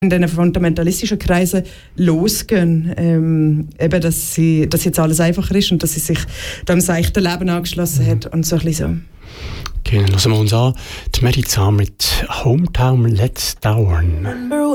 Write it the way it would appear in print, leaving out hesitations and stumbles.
in diesen fundamentalistischen Kreisen losgehen. Eben, dass jetzt alles einfacher ist und dass sie sich dem seichten Leben angeschlossen hat und so ein bisschen so. Okay, dann hören wir uns an. Die Mary Zahn mit Hometown Let's Dauern.